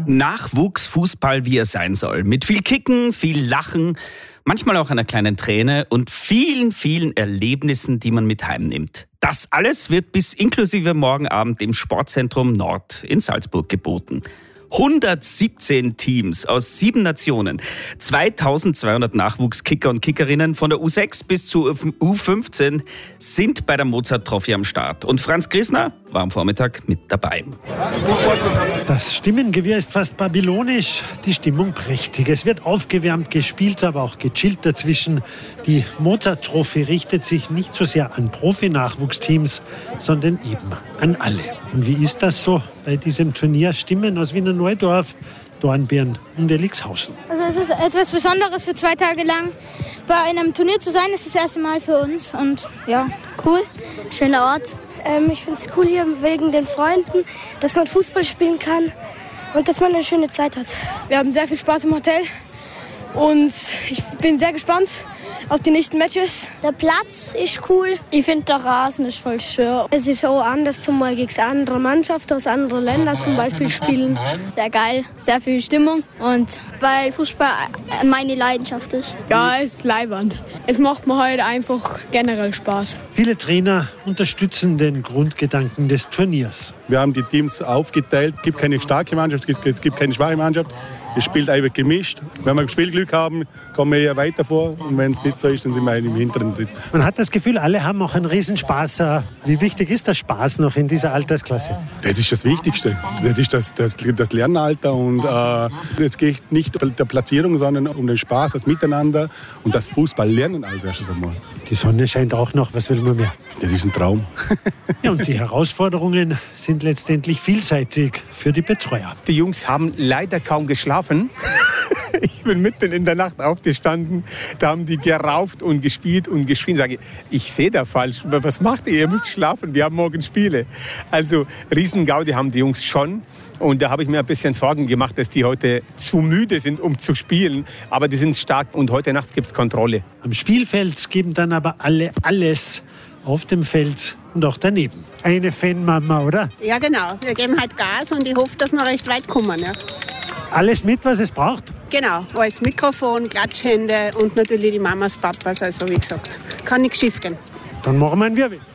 Nachwuchsfußball, wie er sein soll. Mit viel Kicken, viel Lachen, manchmal auch einer kleinen Träne und vielen, vielen Erlebnissen, die man mit heimnimmt. Das alles wird bis inklusive morgen Abend im Sportzentrum Nord in Salzburg geboten. 117 Teams aus 7 Nationen, 2200 Nachwuchskicker und Kickerinnen von der U6 bis zur U15 sind bei der Mozart-Trophy am Start. Und Franz Grissner war am Vormittag mit dabei. Das Stimmengewirr ist fast babylonisch, die Stimmung prächtig. Es wird aufgewärmt, gespielt, aber auch gechillt dazwischen. Die Mozart-Trophy richtet sich nicht so sehr an Profi-Nachwuchsteams, sondern eben an alle. Und wie ist das so bei diesem Turnier? Stimmen aus Wiener Neudorf, Dornbirn und Elixhausen. Also es ist etwas Besonderes, für 2 Tage lang bei einem Turnier zu sein. Das ist das erste Mal für uns und ja, cool, schöner Ort. Ich finde es cool hier wegen den Freunden, dass man Fußball spielen kann und dass man eine schöne Zeit hat. Wir haben sehr viel Spaß im Hotel und ich bin sehr gespannt auf die nächsten Matches. Der Platz ist cool. Ich finde, der Rasen ist voll schön. Es ist auch anders, zum mal gegen andere Mannschaften aus anderen Ländern zum Beispiel spielen. Sehr geil, sehr viel Stimmung und weil Fußball meine Leidenschaft ist. Ja, es ist leiwand. Es macht mir heute einfach generell Spaß. Viele Trainer unterstützen den Grundgedanken des Turniers. Wir haben die Teams aufgeteilt. Es gibt keine starke Mannschaft, es gibt keine schwache Mannschaft. Es spielt einfach gemischt. Wenn wir Spielglück haben, kommen wir eher weiter vor. Und wenn es nicht so ist, dann sind wir im hinteren Drittel. Man hat das Gefühl, alle haben auch einen Riesenspaß. Wie wichtig ist der Spaß noch in dieser Altersklasse? Das ist das Wichtigste. Das ist das Lernalter. Und es geht nicht um die Platzierung, sondern um den Spaß, das Miteinander und das Fußballlernen als erstes einmal. Die Sonne scheint auch noch. Was will man mehr? Das ist ein Traum. Ja, und die Herausforderungen sind letztendlich vielseitig für die Betreuer. Die Jungs haben leider kaum geschlafen. Ich bin mitten in der Nacht aufgestanden, da haben die gerauft und gespielt und geschrien. Sage ich sehe da falsch. Was macht ihr? Ihr müsst schlafen, wir haben morgen Spiele. Also Riesengaudi haben die Jungs schon. Und da habe ich mir ein bisschen Sorgen gemacht, dass die heute zu müde sind, um zu spielen. Aber die sind stark und heute Nacht gibt es Kontrolle. Am Spielfeld geben dann aber alle alles. Auf dem Feld und auch daneben. Eine Fanmama, oder? Ja, genau. Wir geben halt Gas und ich hoffe, dass wir recht weit kommen. Ja. Alles mit, was es braucht? Genau. Alles Mikrofon, Klatschhände und natürlich die Mamas, Papas. Also wie gesagt, kann nichts schief gehen. Dann machen wir einen Wirbel.